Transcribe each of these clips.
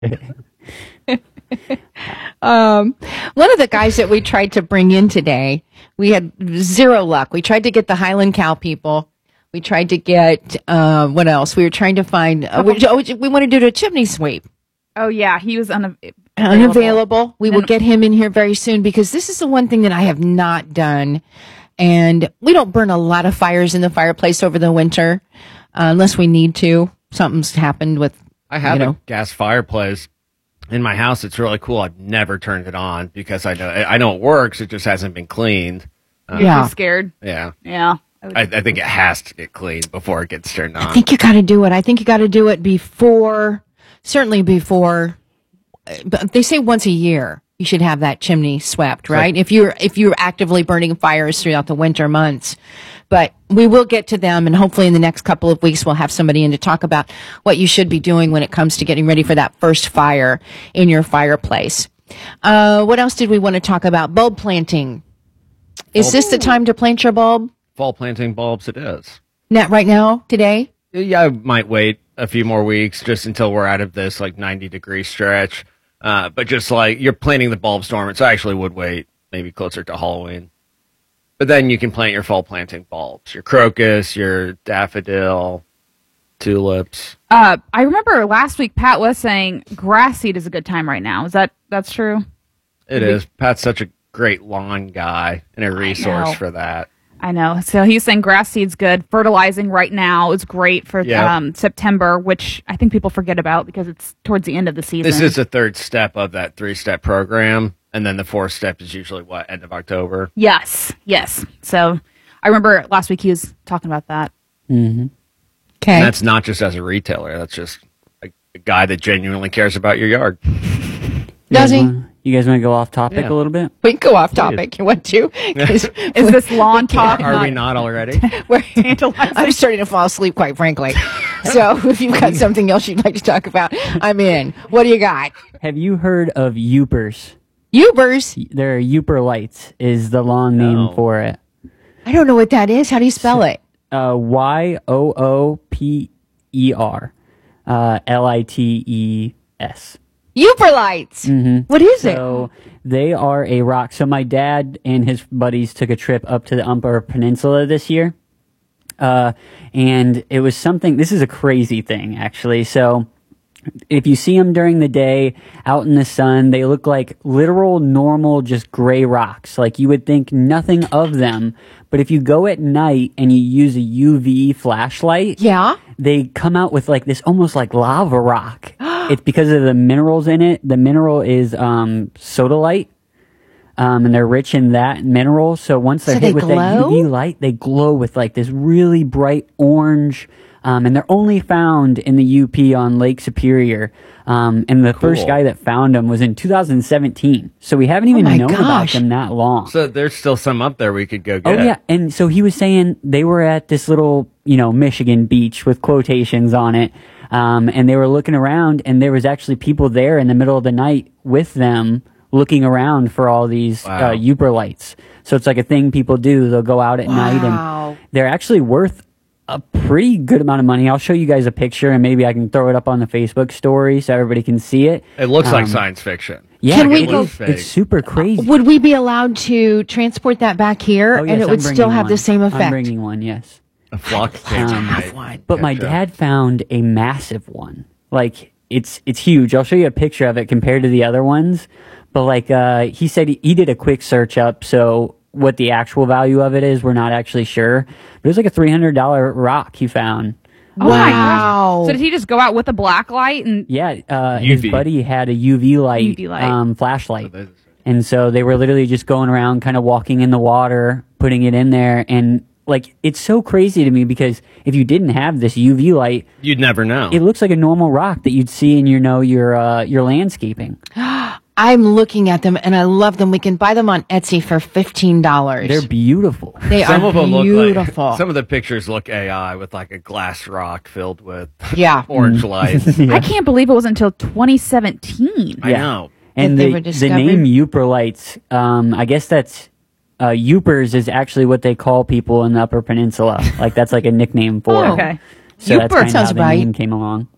One of the guys that we tried to bring in today, we had zero luck. We tried to get the Highland Cow people. We tried to get, what else? We were trying to find, we want to do a chimney sweep. Oh, yeah. He was Unavailable. We will get him in here very soon because this is the one thing that I have not done. And we don't burn a lot of fires in the fireplace over the winter unless we need to. Something's happened with, I have a gas fireplace in my house. It's really cool. I've never turned it on because I know it works. It just hasn't been cleaned. You're scared. Yeah. Yeah. I think it has to get cleaned before it gets turned on. I think you got to do it. I think you got to do it before, certainly before. But they say once a year you should have that chimney swept, right? If you're actively burning fires throughout the winter months. But we will get to them, and hopefully in the next couple of weeks we'll have somebody in to talk about what you should be doing when it comes to getting ready for that first fire in your fireplace. What else did we want to talk about? Bulb planting. Is this the time to plant your bulb? Fall planting bulbs it is. Not right now, today? Yeah, I might wait a few more weeks just until we're out of this 90-degree stretch. But just you're planting the bulbs dormant, so I actually would wait maybe closer to Halloween. But then you can plant your fall planting bulbs, your crocus, your daffodil, tulips. I remember last week Pat was saying grass seed is a good time right now. That's true? It is. Pat's such a great lawn guy and a resource for that. I know. So he's saying grass seed's good. Fertilizing right now is great for September, which I think people forget about because it's towards the end of the season. This is the third step of that 3-step program. And then the fourth step is usually end of October? Yes. So I remember last week he was talking about that. Mm-hmm. Okay. And that's not just as a retailer. That's just a guy that genuinely cares about your yard. Does he? You guys want to go off topic a little bit? We can go off topic. You want to? Is this lawn talk? Are we not already? I'm starting to fall asleep, quite frankly. So if you've got something else you'd like to talk about, I'm in. What do you got? Have you heard of Yoopers? Yoopers? They're Yooper lights is the long name for it. I don't know what that is. How do you spell it? Yooper. Litees. Yooper lights. Mm-hmm. What is it? So they are a rock. So my dad and his buddies took a trip up to the Upper Peninsula this year. And it was something, this is a crazy thing actually. So if you see them during the day out in the sun, they look like literal normal, just gray rocks. Like you would think nothing of them. But if you go at night and you use a UV flashlight, they come out with this almost like lava rock. It's because of the minerals in it. The mineral is sodalite. And they're rich in that mineral. So once they're hit with that UV light, they glow with this really bright orange. And they're only found in the UP on Lake Superior. And the first guy that found them was in 2017. So we haven't even known about them that long. So there's still some up there we could go get. Oh, yeah. And so he was saying they were at this little, Michigan beach with quotations on it. And they were looking around, and there was actually people there in the middle of the night with them looking around for all these Yooper lights. So it's like a thing people do. They'll go out at night, and they're actually worth a pretty good amount of money. I'll show you guys a picture, and maybe I can throw it up on the Facebook story so everybody can see it. It looks like science fiction. Yeah, it's super crazy. Would we be allowed to transport that back here, and it would still have the same effect? I'm bringing one, yes. A flock have one. But my dad found a massive one. It's huge. I'll show you a picture of it compared to the other ones. But he said he did a quick search up, so what the actual value of it is, we're not actually sure. But it was a $300 rock he found. Oh my gosh. So did he just go out with a black light? His buddy had a UV light. Flashlight. And so they were literally just going around, kind of walking in the water, putting it in there. And it's so crazy to me because if you didn't have this UV light, you'd never know. It looks like a normal rock that you'd see in your landscaping. I'm looking at them and I love them. We can buy them on Etsy for $15. They're beautiful. Some of them beautiful. Look some of the pictures look AI with a glass rock filled with orange light. I can't believe it was until 2017. I know. And the name Yooper lights, I guess that's Yoopers is actually what they call people in the Upper Peninsula. That's a nickname for it. Okay. So that's kind of how the name came along.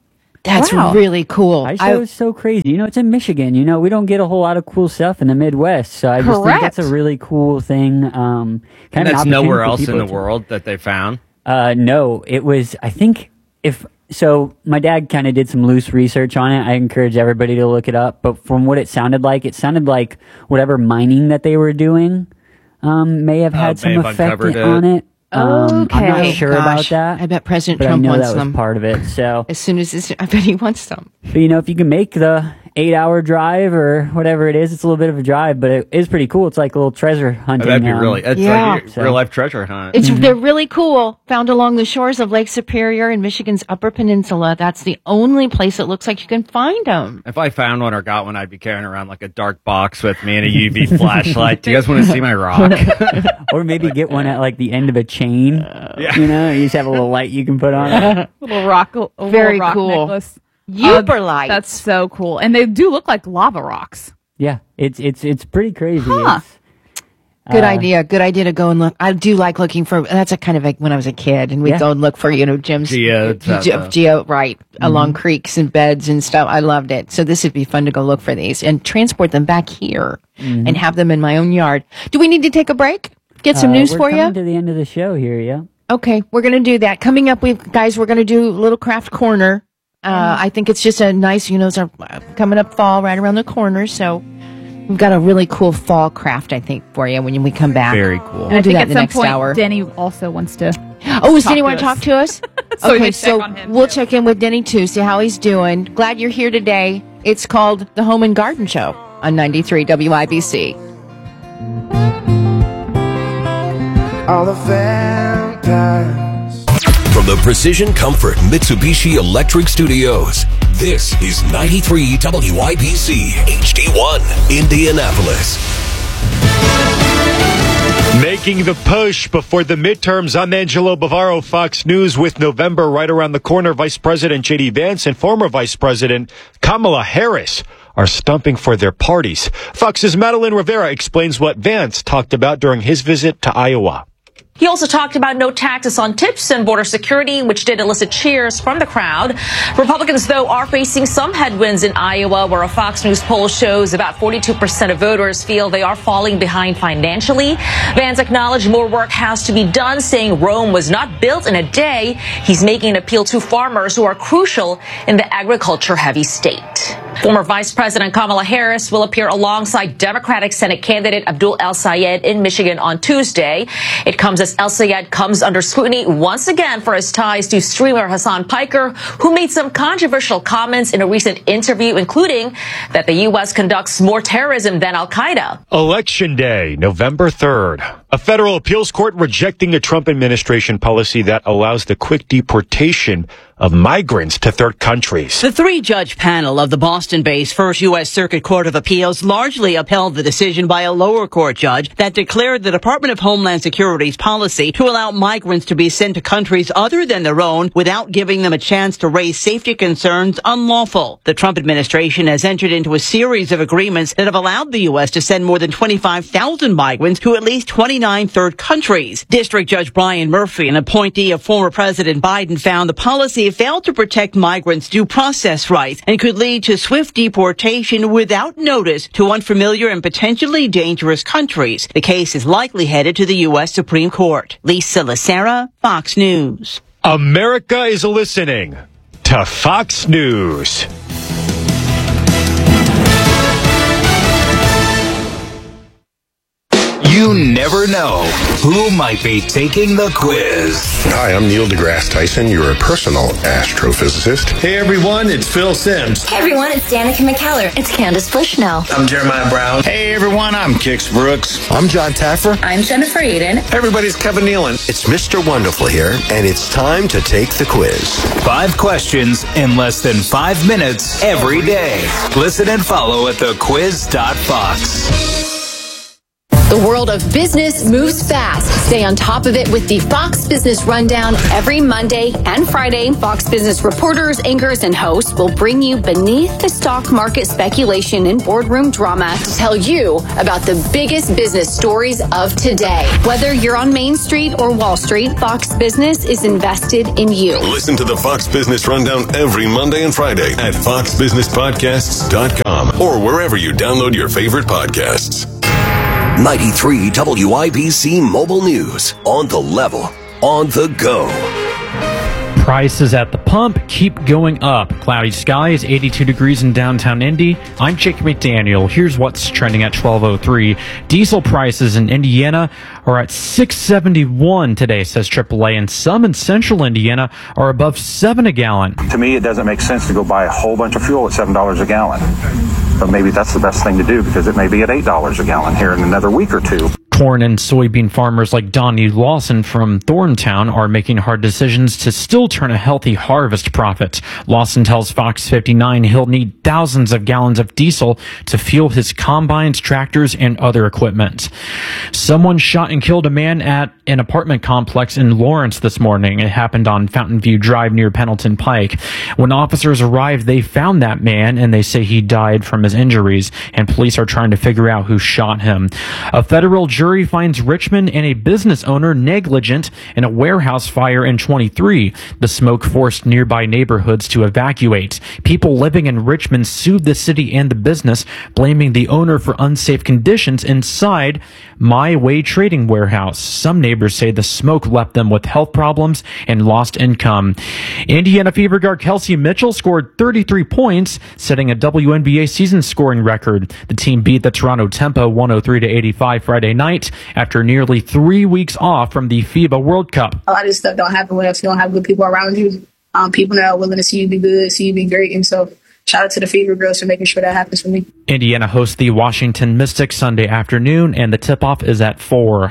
That's Wow. really cool. I thought it was so crazy. It's in Michigan. We don't get a whole lot of cool stuff in the Midwest. So I just think that's a really cool thing. And that's nowhere else in the world that they found? No, it was, I think, so my dad kind of did some loose research on it. I encourage everybody to look it up. But from what it sounded like whatever mining that they were doing may have had some effect on it. I'm not sure about that. I bet President but Trump I know wants that them. was part of it. So As soon as I bet he wants them. But if you can make the 8-hour drive or whatever it is, it's a little bit of a drive, but it is pretty cool. It's like a little treasure hunting. That'd be it's yeah. like a real life treasure hunt. They're really cool. Found along the shores of Lake Superior in Michigan's Upper Peninsula. That's the only place it looks like you can find them. If I found one or got one, I'd be carrying around like a dark box with me and a UV flashlight. Do you guys want to see my rock? Or maybe get one at like the end of a chain. You just have a little light you can put on it. Little rock, Very rock cool. necklace. Uberlight. That's so cool, and they do look like lava rocks. Yeah, it's pretty crazy. Huh. Good idea. Good idea to go and look. I do like looking for. That's a kind of like when I was a kid, and we'd go and look for Jim's geo right along creeks and beds and stuff. I loved it. So this would be fun to go look for these and transport them back here and have them in my own yard. Do we need to take a break? Get some news for you? We're coming to the end of the show here. Yeah. Okay, we're gonna do that. Coming up, we're gonna do a little craft corner. I think it's just a nice, it's coming up fall right around the corner, so we've got a really cool fall craft, I think, for you when we come back. Very cool. And I do think that at the some next point, hour. Denny also wants to. Oh, does Denny want to talk to us? So okay, we so check on him, we'll too. check in with Denny too, see how he's doing. Glad you're here today. It's called the Home and Garden Show on 93 WIBC. All the vampires. From the Precision Comfort Mitsubishi Electric Studios, this is 93 WIBC HD1, Indianapolis. Making the push before the midterms, I'm Angelo Bavaro, Fox News. With November right around the corner, Vice President J.D. Vance and former Vice President Kamala Harris are stumping for their parties. Fox's Madeline Rivera explains what Vance talked about during his visit to Iowa. He also talked about no taxes on tips and border security, which did elicit cheers from the crowd. Republicans, though, are facing some headwinds in Iowa, where a Fox News poll shows about 42% of voters feel they are falling behind financially. Vance acknowledged more work has to be done, saying Rome was not built in a day. He's making an appeal to farmers who are crucial in the agriculture-heavy state. Former Vice President Kamala Harris will appear alongside Democratic Senate candidate Abdul El-Sayed in Michigan on Tuesday. It comes as El-Sayed comes under scrutiny once again for his ties to streamer Hassan Piker, who made some controversial comments in a recent interview, including that the U.S. conducts more terrorism than Al-Qaeda. Election Day, November 3rd. A federal appeals court rejecting a Trump administration policy that allows the quick deportation of migrants to third countries. The three-judge panel of the Boston-based First U.S. Circuit Court of Appeals largely upheld the decision by a lower court judge that declared the Department of Homeland Security's policy to allow migrants to be sent to countries other than their own without giving them a chance to raise safety concerns unlawful. The Trump administration has entered into a series of agreements that have allowed the U.S. to send more than 25,000 migrants to at least 29 third countries. District Judge Brian Murphy, an appointee of former President Biden, found the policy failed to protect migrants' due process rights and could lead to swift deportation without notice to unfamiliar and potentially dangerous countries. The case is likely headed to the U.S. Supreme Court. Lisa Lacera, Fox News. America is listening to Fox News. You never know who might be taking the quiz. Hi, I'm Neil deGrasse Tyson, your personal astrophysicist. Hey everyone, it's Phil Simms. Hey everyone, it's Danica McKellar. It's Candace Bushnell. I'm Jeremiah Brown. Hey everyone, I'm Kix Brooks. I'm John Taffer. I'm Jennifer Eden. Hey everybody's Kevin Nealon. It's Mr. Wonderful here, and it's time to take the quiz. 5 questions in less than 5 minutes every day. Listen and follow at thequiz.fox. The world of business moves fast. Stay on top of it with the Fox Business Rundown every Monday and Friday. Fox Business reporters, anchors, and hosts will bring you beneath the stock market speculation and boardroom drama to tell you about the biggest business stories of today. Whether you're on Main Street or Wall Street, Fox Business is invested in you. Listen to the Fox Business Rundown every Monday and Friday at foxbusinesspodcasts.com or wherever you download your favorite podcasts. 93 WIBC Mobile News. On the level. On the go. Prices at the pump keep going up. Cloudy skies, 82 degrees in downtown Indy. I'm Jake McDaniel. Here's what's trending at 12:03. Diesel prices in Indiana are at $6.71 today, says AAA, and some in central Indiana are above $7 a gallon. To me, it doesn't make sense to go buy a whole bunch of fuel at $7 a gallon. But maybe that's the best thing to do because it may be at $8 a gallon here in another week or two. Corn and soybean farmers like Donnie Lawson from Thorntown are making hard decisions to still turn a healthy harvest profit. Lawson tells Fox 59 he'll need thousands of gallons of diesel to fuel his combines, tractors, and other equipment. Someone shot and killed a man at an apartment complex in Lawrence this morning. It happened on Fountain View Drive near Pendleton Pike. When officers arrived, they found that man, and they say he died from his injuries, and police are trying to figure out who shot him. A federal jury finds Richmond and a business owner negligent in a warehouse fire in 23. The smoke forced nearby neighborhoods to evacuate. People living in Richmond sued the city and the business, blaming the owner for unsafe conditions inside My Way Trading Warehouse. Some neighbors say the smoke left them with health problems and lost income. Indiana Fever guard Kelsey Mitchell scored 33 points, setting a WNBA season scoring record. The team beat the Toronto Tempo 103-85 Friday night after nearly 3 weeks off from the FIBA World Cup. A lot of stuff don't happen when you don't have good people around you. People that are willing to see you be good, see you be great. And so shout out to the Fever girls for making sure that happens for me. Indiana hosts the Washington Mystics Sunday afternoon, and the tip-off is at 4.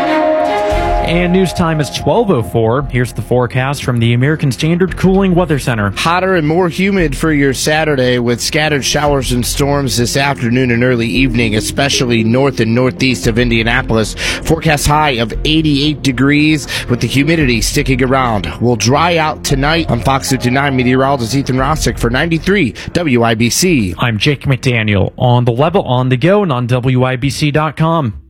And news time is 12:04. Here's the forecast from the American Standard Cooling Weather Center. Hotter and more humid for your Saturday with scattered showers and storms this afternoon and early evening, especially north and northeast of Indianapolis. Forecast high of 88 degrees with the humidity sticking around. We'll dry out tonight. On Fox 59 meteorologist Ethan Rossick for 93 WIBC. I'm Jake McDaniel. On the level, on the go, and on WIBC.com.